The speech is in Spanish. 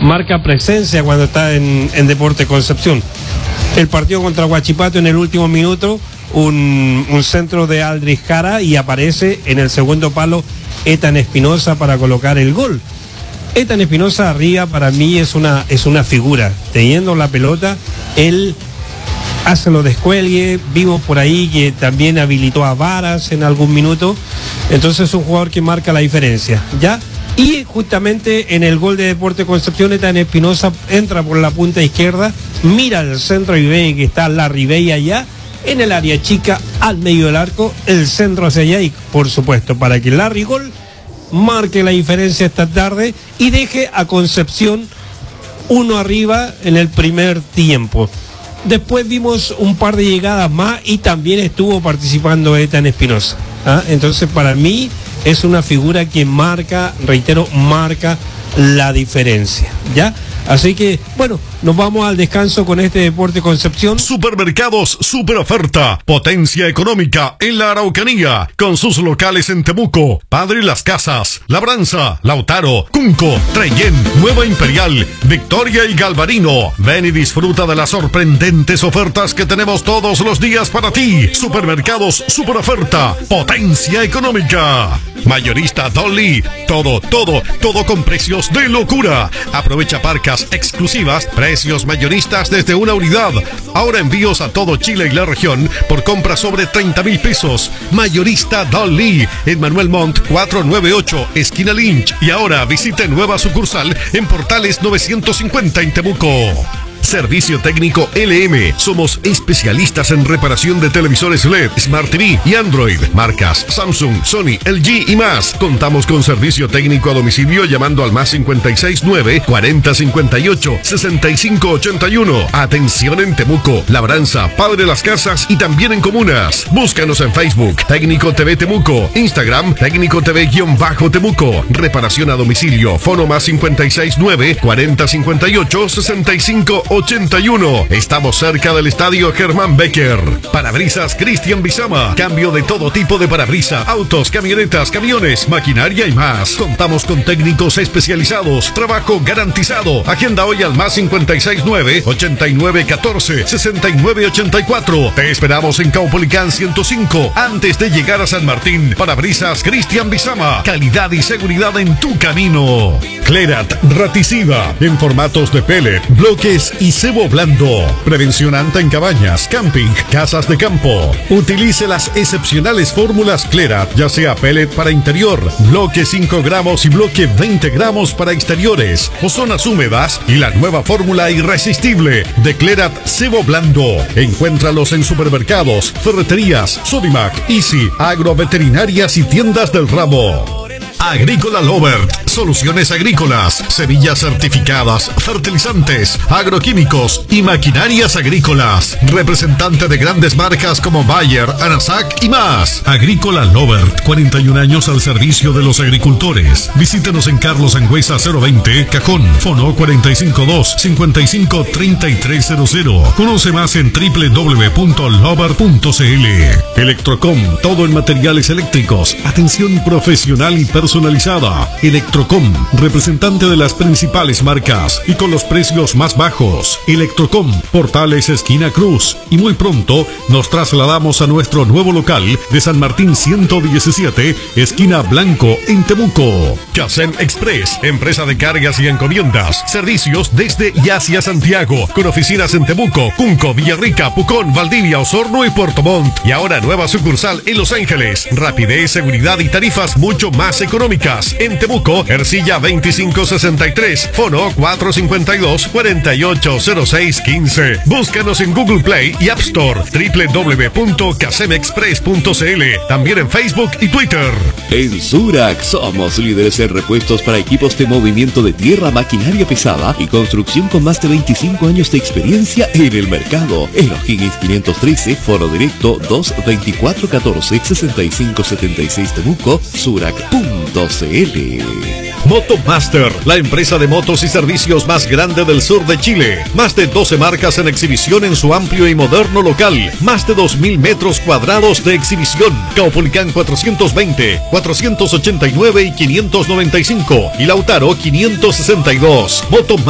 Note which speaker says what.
Speaker 1: marca presencia cuando está en Deportes Concepción. El partido contra Huachipato en el último minuto, un centro de Aldrich Jara y aparece en el segundo palo Ethan Espinosa para colocar el gol. Ethan Espinosa arriba para mí es una figura. Teniendo la pelota, él hace los descuelgues. Vimos por ahí que también habilitó a Varas en algún minuto. Entonces es un jugador que marca la diferencia, ¿ya? Y justamente en el gol de Deportes Concepción, Ethan Espinosa entra por la punta izquierda, mira el centro y ve que está Larry Bey allá, en el área chica, al medio del arco, el centro hacia allá y por supuesto para que Larry Gol marque la diferencia esta tarde y deje a Concepción 1 arriba en el primer tiempo. Después vimos un par de llegadas más y también estuvo participando Ethan Espinosa, ¿ah? Entonces para mí es una figura que marca, reitero, marca la diferencia, ¿ya? Así que, bueno, nos vamos al descanso con este Deporte Concepción.
Speaker 2: Supermercados Super Oferta, potencia económica en la Araucanía, con sus locales en Temuco, Padre Las Casas, Labranza, Lautaro, Cunco, Trellén, Nueva Imperial, Victoria y Galvarino. Ven y disfruta de las sorprendentes ofertas que tenemos todos los días para ti. Supermercados Super Oferta, potencia económica. Mayorista Dolly, todo con precios de locura. Aprovecha parcas exclusivas, precios mayoristas desde una unidad. Ahora envíos a todo Chile y la región por compra sobre 30,000 pesos. Mayorista Dolly, en Manuel Montt 498, esquina Lynch. Y ahora visite nueva sucursal en Portales 950 en Temuco. Servicio técnico LM. Somos especialistas en reparación de televisores LED, Smart TV y Android. Marcas Samsung, Sony, LG y más. Contamos con servicio técnico a domicilio llamando al más 569 40 58 65 81. Atención en Temuco, Labranza, Padre Las Casas y también en comunas. Búscanos en Facebook, Técnico TV Temuco, Instagram, Técnico TV-Temuco. Reparación a domicilio, fono más 569 40 58 65 81. Estamos cerca del Estadio Germán Becker. Parabrisas Cristian Bizama. Cambio de todo tipo de parabrisa, autos, camionetas, camiones, maquinaria y más. Contamos con técnicos especializados. Trabajo garantizado. Agenda hoy al más 569 89 14 69 84. Te esperamos en Caupolicán 105 antes de llegar a San Martín. Parabrisas Cristian Bizama. Calidad y seguridad en tu camino. Clerat Raticida en formatos de pellet, bloques y cebo blando. Prevención anta en cabañas, camping, casas de campo. Utilice las excepcionales fórmulas Clerat, ya sea pellet para interior, bloque 5 gramos y bloque 20 gramos para exteriores o zonas húmedas, y la nueva fórmula irresistible de Clerat cebo blando. Encuéntralos en supermercados, ferreterías, Sodimac, Easy, agroveterinarias y tiendas del ramo. Agrícola Lovert, soluciones agrícolas, semillas certificadas, fertilizantes, agroquímicos y maquinarias agrícolas. Representante de grandes marcas como Bayer, Anasac y más. Agrícola Lovert, 41 años al servicio de los agricultores. Visítenos en Carlos Angüesa 020, Cajón, fono 452 55 3300. Conoce más en www.lovert.cl. Electrocom, todo en materiales eléctricos, atención profesional y personalizada. Electrocom, representante de las principales marcas y con los precios más bajos. Electrocom, Portales esquina Cruz. Y muy pronto nos trasladamos a nuestro nuevo local de San Martín 117, esquina Blanco, en Temuco. Casem Express, empresa de cargas y encomiendas. Servicios desde y hacia Santiago, con oficinas en Temuco, Cunco, Villarrica, Pucón, Valdivia, Osorno y Puerto Montt. Y ahora nueva sucursal en Los Ángeles. Rapidez, seguridad y tarifas mucho más económicas. En Temuco, Ercilla 2563, fono 452 480615. Búscanos en Google Play y App Store, www.casemexpress.cl. También en Facebook y Twitter.
Speaker 3: En Surac somos líderes en repuestos para equipos de movimiento de tierra, maquinaria pesada y construcción con más de 25 años de experiencia en el mercado. En O'Higgins 513, foro directo 22414 6576 Temuco, Surac.cl.
Speaker 2: Motomaster, la empresa de motos y servicios más grande del sur de Chile. Más de 12 marcas en exhibición en su amplio y moderno local. Más de 2.000 metros cuadrados de exhibición. Caupolicán 420, 489 y 595. Y Lautaro 562. Motomaster.